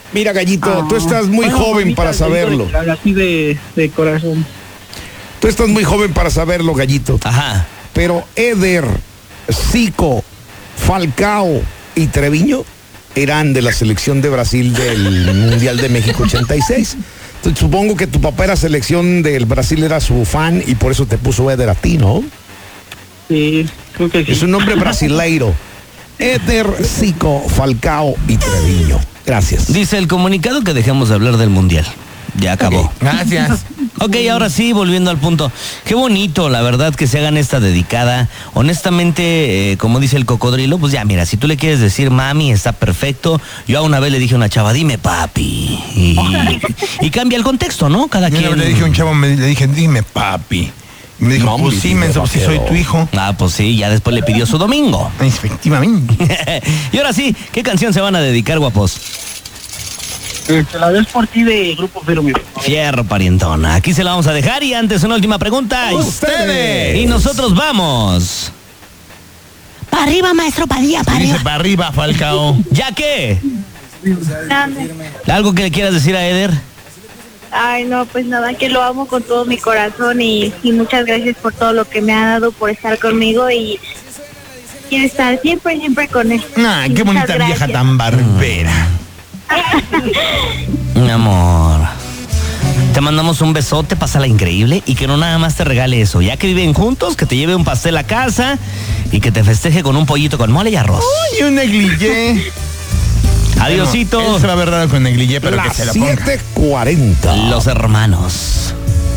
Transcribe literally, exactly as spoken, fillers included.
Mira, Gallito, Ah, tú estás muy bueno, joven mamita, para saberlo. de- Así de, de corazón. Tú estás muy joven para saberlo, Gallito. Ajá. Pero Eder, Zico, Falcao y Treviño eran de la selección de Brasil del Mundial de México ochenta y seis. Entonces, supongo que tu papá era selección del Brasil, era su fan y por eso te puso Eder a ti, ¿no? Sí, creo que sí. Es un nombre brasileiro. Eder, Zico, Falcao y Treviño. Gracias. Dice el comunicado que dejemos de hablar del mundial. Ya acabó. Ok, gracias. Ok, ahora sí, volviendo al punto. Qué bonito, la verdad, que se hagan esta dedicada. Honestamente, eh, como dice el cocodrilo, pues ya, mira, si tú le quieres decir mami, está perfecto. Yo a una vez le dije a una chava, dime papi. Y, y cambia el contexto, ¿no? Cada Yo quien. le dije a un chavo, me, le dije, dime papi. Y me dijo, Mami, pues sí, dime, menso, sí soy vaquero. tu hijo. Ah, pues sí, ya después le pidió su domingo. Efectivamente. Y ahora sí, ¿qué canción se van a dedicar, guapos? Este, la ves por ti de Grupo Firme. Fierro, parientona. Aquí se la vamos a dejar y antes una última pregunta. ¡Ustedes! Y nosotros vamos. Para arriba, maestro Padilla, para Dice arriba. para arriba, Falcao. ¿Ya qué? Dame. ¿Algo que le quieras decir a Eder? Ay, no, pues nada, que lo amo con todo mi corazón y, y muchas gracias por todo lo que me ha dado, por estar conmigo y quiero estar siempre, siempre con él. Ah, Y qué muchas bonita vieja gracias. tan barbera. Mi amor. Te mandamos un besote, pásala increíble y que no nada más te regale eso. Ya que viven juntos, que te lleve un pastel a casa y que te festeje con un pollito con mole y arroz. Y un negligé. Adiosito. Él se va a ver raro con negligé, pero que Las se la ponga. siete cuarenta. Los hermanos.